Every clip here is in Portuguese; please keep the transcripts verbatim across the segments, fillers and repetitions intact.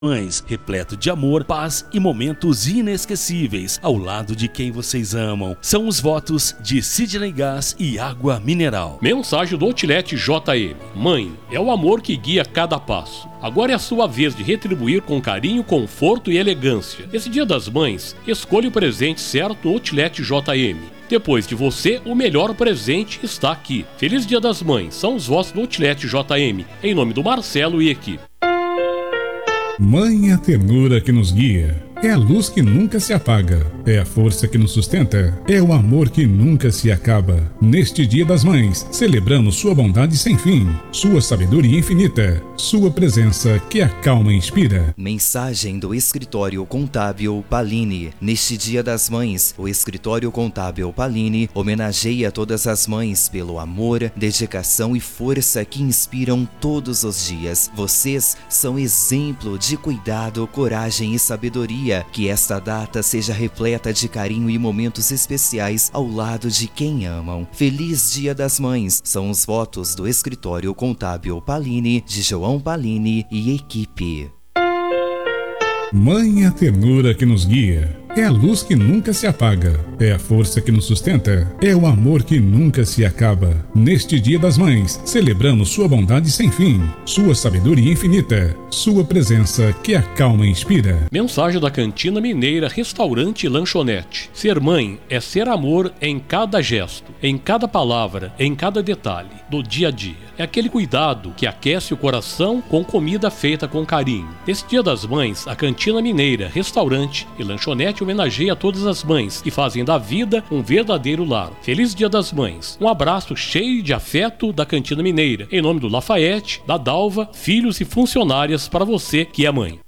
Mães, repleto de amor, paz e momentos inesquecíveis ao lado de quem vocês amam. São os votos de Sidney Gás e Água Mineral. Mensagem do Outlet J M. Mãe, é o amor que guia cada passo. Agora é a sua vez de retribuir com carinho, conforto e elegância. Esse Dia das Mães, escolha o presente certo no Outlet J M. Depois de você, o melhor presente está aqui. Feliz Dia das Mães, são os votos do Outlet J M. Em nome do Marcelo e equipe. Mãe é a ternura que nos guia, é a luz que nunca se apaga, é a força que nos sustenta, é o amor que nunca se acaba. Neste Dia das Mães, celebramos sua bondade sem fim, sua sabedoria infinita, sua presença que acalma e inspira. Mensagem do Escritório Contábil Palini. Neste Dia das Mães, o Escritório Contábil Palini homenageia todas as mães pelo amor, dedicação e força que inspiram todos os dias. Vocês são exemplo de cuidado, coragem e sabedoria. Que esta data seja repleta de carinho e momentos especiais ao lado de quem amam. Feliz Dia das Mães, são os votos do Escritório Contábil Palini, de João Palini e equipe. Mãe é a ternura que nos guia, é a luz que nunca se apaga, é a força que nos sustenta, é o amor que nunca se acaba. Neste Dia das Mães, celebramos sua bondade sem fim, sua sabedoria infinita, sua presença que acalma e inspira. Mensagem da Cantina Mineira Restaurante e Lanchonete. Ser mãe é ser amor em cada gesto, em cada palavra, em cada detalhe do dia a dia. É aquele cuidado que aquece o coração com comida feita com carinho. Neste Dia das Mães, a Cantina Mineira Restaurante e Lanchonete homenageia todas as mães que fazem da vida um verdadeiro lar. Feliz Dia das Mães. Um abraço cheio de afeto da Cantina Mineira. Em nome do Lafayette, da Dalva, filhos e funcionárias para você que é mãe.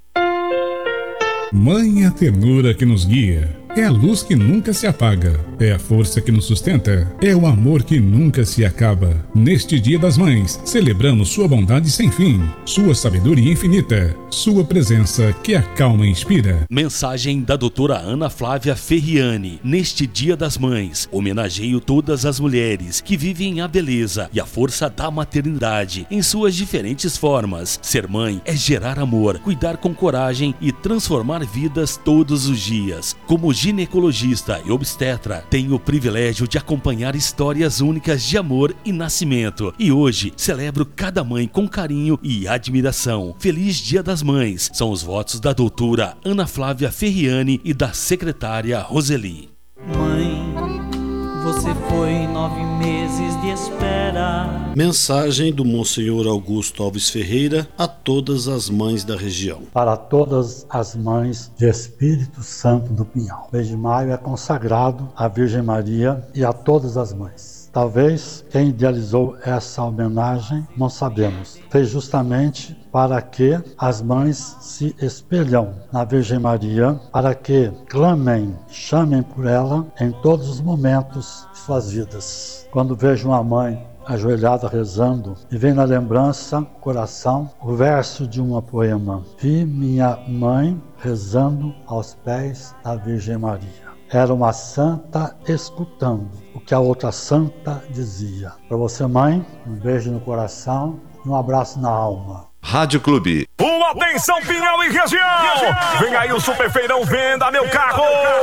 Mãe é a ternura que nos guia, é a luz que nunca se apaga, é a força que nos sustenta, é o amor que nunca se acaba. Neste Dia das Mães, celebramos sua bondade sem fim, sua sabedoria infinita, sua presença que acalma e inspira. Mensagem da doutora Ana Flávia Ferriani. Neste Dia das Mães, homenageio todas as mulheres que vivem a beleza e a força da maternidade em suas diferentes formas. Ser mãe é gerar amor, cuidar com coragem e transformar vidas todos os dias. Como ginecologista e obstetra, tenho o privilégio de acompanhar histórias únicas de amor e nascimento. E hoje celebro cada mãe com carinho e admiração. Feliz Dia das Mães. São os votos da doutora Ana Flávia Ferriani e da secretária Roseli. Mãe, você foi nove meses de espera. Mensagem do Monsenhor Augusto Alves Ferreira a todas as mães da região. Para todas as mães de Espírito Santo do Pinhal. O mês de maio é consagrado à Virgem Maria e a todas as mães. Talvez quem idealizou essa homenagem, não sabemos, fez justamente para que as mães se espelham na Virgem Maria, para que clamem, chamem por ela em todos os momentos de suas vidas. Quando vejo uma mãe ajoelhada rezando, e vem na lembrança, coração, o verso de um poema. Vi minha mãe rezando aos pés da Virgem Maria. Era uma santa escutando o que a outra santa dizia. Para você, mãe, um beijo no coração e um abraço na alma. Rádio Clube. Uma atenção, Pinhal e região! Vem aí o Super Feirão Venda Meu Carro!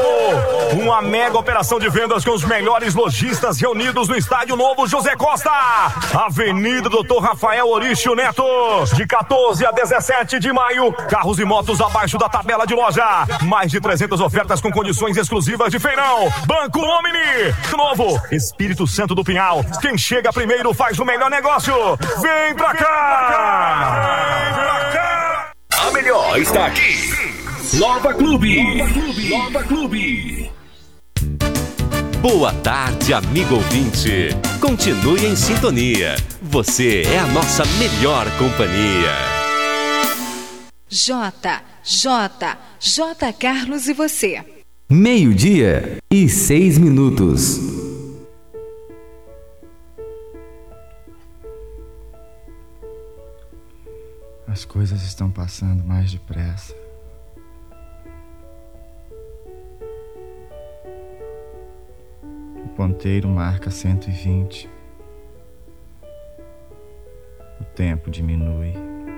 Uma mega operação de vendas com os melhores lojistas reunidos no Estádio Novo José Costa, Avenida doutor Rafael Orício Neto, de quatorze a dezessete de maio. Carros e motos abaixo da tabela de loja. Mais de trezentas ofertas com condições exclusivas de feirão. Banco Omni, novo Espírito Santo do Pinhal. Quem chega primeiro faz o melhor negócio. Vem pra cá! Vem pra cá! A melhor está aqui. Nova Clube. Nova Clube. Nova Clube. Boa tarde, amigo ouvinte. Continue em sintonia. Você é a nossa melhor companhia. J, J, J Carlos e você. Meio-dia e seis minutos. As coisas estão passando mais depressa. O ponteiro marca cento e vinte. O tempo diminui.